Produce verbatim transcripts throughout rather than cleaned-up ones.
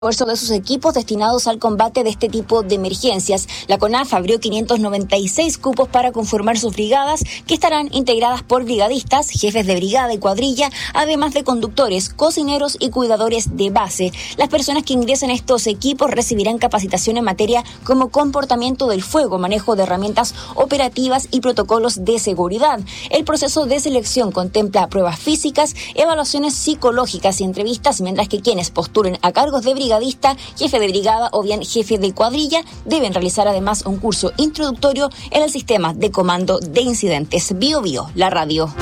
de sus equipos destinados al combate de este tipo de emergencias. La CONAF abrió quinientos noventa y seis cupos para conformar sus brigadas, que estarán integradas por brigadistas, jefes de brigada y cuadrilla, además de conductores, cocineros y cuidadores de base. Las personas que ingresen a estos equipos recibirán capacitación en materia como comportamiento del fuego, manejo de herramientas operativas y protocolos de seguridad. El proceso de selección contempla pruebas físicas, evaluaciones psicológicas y entrevistas, mientras que quienes postulen a cargos de brigada brigadista, jefe de brigada o bien jefe de cuadrilla deben realizar además un curso introductorio en el sistema de comando de incidentes. Bio Bio, la radio.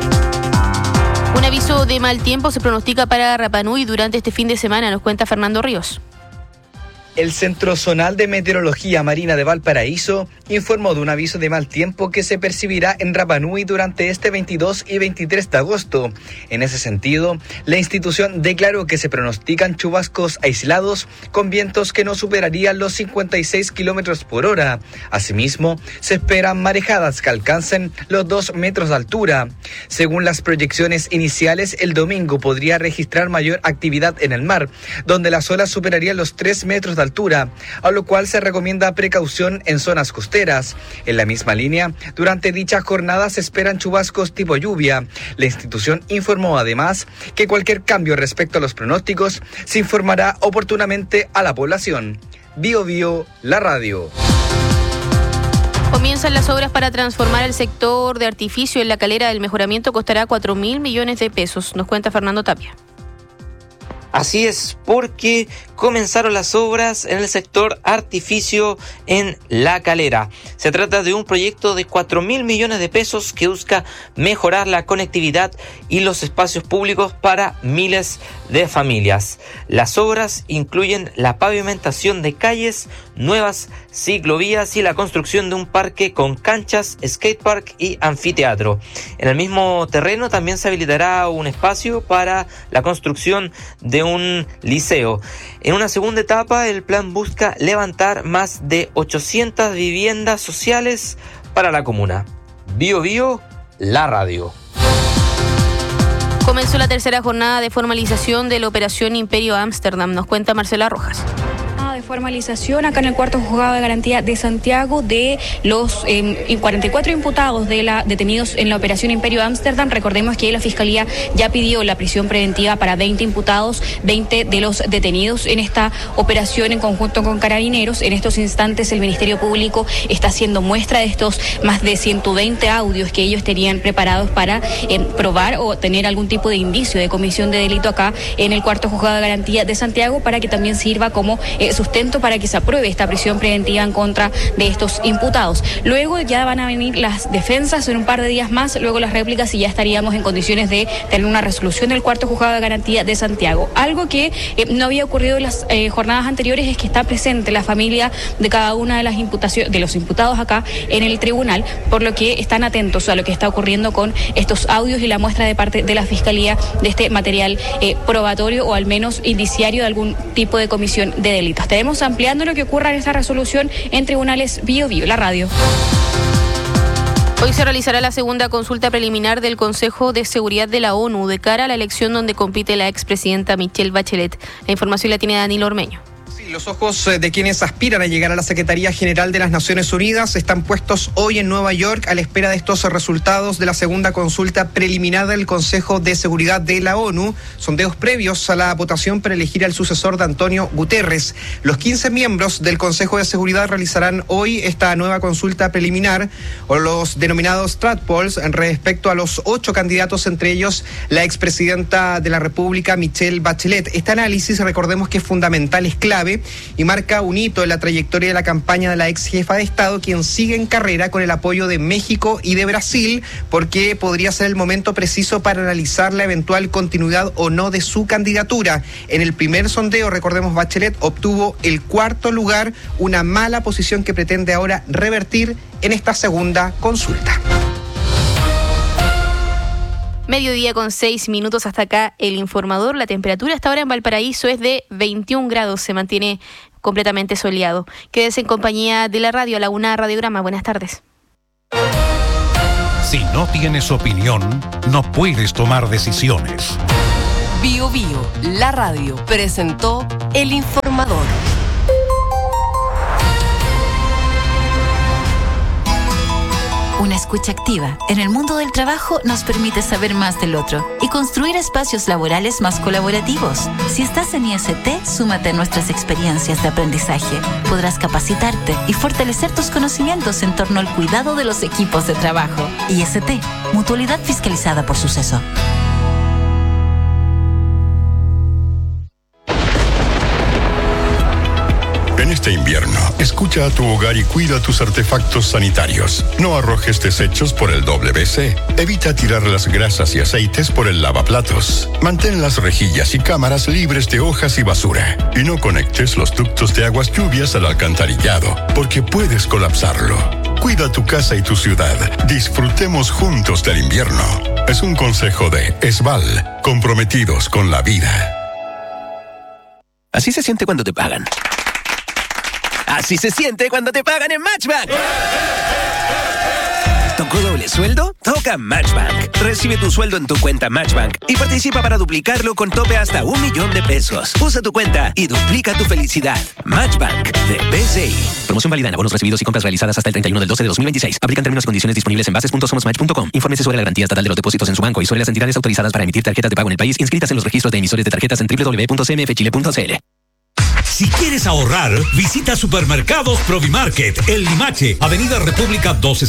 Un aviso de mal tiempo se pronostica para Rapa Nui durante este fin de semana, nos cuenta Fernando Ríos. El Centro Zonal de Meteorología Marina de Valparaíso informó de un aviso de mal tiempo que se percibirá en Rapa Nui durante este veintidós y veintitrés de agosto. En ese sentido, la institución declaró que se pronostican chubascos aislados con vientos que no superarían los cincuenta y seis kilómetros por hora. Asimismo, se esperan marejadas que alcancen los dos metros de altura. Según las proyecciones iniciales, el domingo podría registrar mayor actividad en el mar, donde las olas superarían los tres metros de altura, a lo cual se recomienda precaución en zonas costeras. En la misma línea, durante dicha jornada se esperan chubascos tipo lluvia. La institución informó además que cualquier cambio respecto a los pronósticos se informará oportunamente a la población. Bio Bio, la radio. Comienzan las obras para transformar el sector de artificio en La Calera. El mejoramiento costará cuatro mil millones de pesos, nos cuenta Fernando Tapia. Así es, porque comenzaron las obras en el sector artificio en La Calera. Se trata de un proyecto de cuatro mil millones de pesos que busca mejorar la conectividad y los espacios públicos para miles de familias. Las obras incluyen la pavimentación de calles, nuevas ciclovías y la construcción de un parque con canchas, skatepark y anfiteatro. En el mismo terreno también se habilitará un espacio para la construcción de un liceo. En una segunda etapa, el plan busca levantar más de ochocientas viviendas sociales para la comuna. Bio Bio, la radio. Comenzó la tercera jornada de formalización de la Operación Imperio Ámsterdam, nos cuenta Marcela Rojas. De formalización acá en el cuarto juzgado de garantía de Santiago de los eh, cuarenta y cuatro imputados de la detenidos en la operación Imperio Ámsterdam. Recordemos que la Fiscalía ya pidió la prisión preventiva para veinte imputados, veinte de los detenidos en esta operación en conjunto con Carabineros. En estos instantes el Ministerio Público está haciendo muestra de estos más de ciento veinte audios que ellos tenían preparados para eh, probar o tener algún tipo de indicio de comisión de delito acá en el cuarto juzgado de garantía de Santiago, para que también sirva como eh, sustento para que se apruebe esta prisión preventiva en contra de estos imputados. Luego ya van a venir las defensas en un par de días más, luego las réplicas, y ya estaríamos en condiciones de tener una resolución del cuarto juzgado de garantía de Santiago. Algo que eh, no había ocurrido en las eh, jornadas anteriores es que está presente la familia de cada una de las imputaciones de los imputados acá en el tribunal, por lo que están atentos a lo que está ocurriendo con estos audios y la muestra de parte de la Fiscalía de este material eh, probatorio o al menos indiciario de algún tipo de comisión de delitos. Estaremos ampliando lo que ocurra en esta resolución en tribunales Bio Bio, la radio. Hoy se realizará la segunda consulta preliminar del Consejo de Seguridad de la ONU de cara a la elección donde compite la expresidenta Michelle Bachelet. La información la tiene Danilo Ormeño. Los ojos de quienes aspiran a llegar a la Secretaría General de las Naciones Unidas están puestos hoy en Nueva York a la espera de estos resultados de la segunda consulta preliminar del Consejo de Seguridad de la ONU, sondeos previos a la votación para elegir al sucesor de Antonio Guterres. Los quince miembros del Consejo de Seguridad realizarán hoy esta nueva consulta preliminar, o los denominados strat polls, respecto a los ocho candidatos, entre ellos la expresidenta de la República, Michelle Bachelet. Este análisis, recordemos que es fundamental, es clave, y marca un hito en la trayectoria de la campaña de la ex jefa de Estado, quien sigue en carrera con el apoyo de México y de Brasil, porque podría ser el momento preciso para analizar la eventual continuidad o no de su candidatura. En el primer sondeo, recordemos, Bachelet obtuvo el cuarto lugar, una mala posición que pretende ahora revertir en esta segunda consulta. Mediodía con seis minutos, hasta acá el informador. La temperatura hasta ahora en Valparaíso es de veintiún grados, se mantiene completamente soleado. Quédese en compañía de la radio, Laguna Radiograma. Buenas tardes. Si no tienes opinión, no puedes tomar decisiones. Bio Bio, la radio, presentó El Informador. Una escucha activa en el mundo del trabajo nos permite saber más del otro y construir espacios laborales más colaborativos. Si estás en I S T, súmate a nuestras experiencias de aprendizaje. Podrás capacitarte y fortalecer tus conocimientos en torno al cuidado de los equipos de trabajo. I S T, Mutualidad Fiscalizada por Suceso. En este invierno, escucha a tu hogar y cuida tus artefactos sanitarios. No arrojes desechos por el W C. Evita tirar las grasas y aceites por el lavaplatos. Mantén las rejillas y cámaras libres de hojas y basura. Y no conectes los ductos de aguas lluvias al alcantarillado, porque puedes colapsarlo. Cuida tu casa y tu ciudad. Disfrutemos juntos del invierno. Es un consejo de Esval, comprometidos con la vida. Así se siente cuando te pagan. Así se siente cuando te pagan en Matchbank. ¿Tocó doble sueldo? Toca Matchbank. Recibe tu sueldo en tu cuenta Matchbank y participa para duplicarlo con tope hasta un millón de pesos. Usa tu cuenta y duplica tu felicidad. Matchbank de B C I. Promoción válida en abonos recibidos y compras realizadas hasta el treinta y uno del doce de dos mil veintiséis. Aplican términos y condiciones disponibles en bases punto somos match punto com. Infórmese sobre la garantía estatal de los depósitos en su banco y sobre las entidades autorizadas para emitir tarjetas de pago en el país inscritas en los registros de emisores de tarjetas en doble u doble u doble u punto c m f chile punto c l. Si quieres ahorrar, visita Supermercados Provimarket, El Limache, Avenida República doscientos